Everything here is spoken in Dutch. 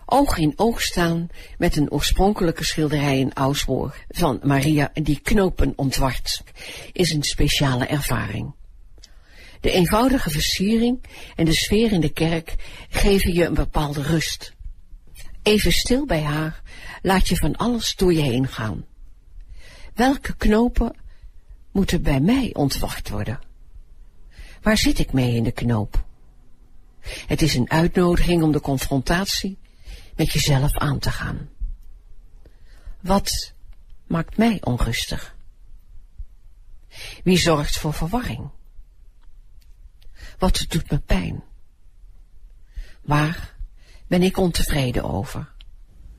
oog in oog staan met een oorspronkelijke schilderij in Augsburg van Maria die knopen ontwart, is een speciale ervaring. De eenvoudige versiering en de sfeer in de kerk geven je een bepaalde rust. Even stil bij haar laat je van alles door je heen gaan. Welke knopen moeten bij mij ontwart worden? Waar zit ik mee in de knoop? Het is een uitnodiging om de confrontatie met jezelf aan te gaan. Wat maakt mij onrustig? Wie zorgt voor verwarring? Wat doet me pijn? Waar ben ik ontevreden over?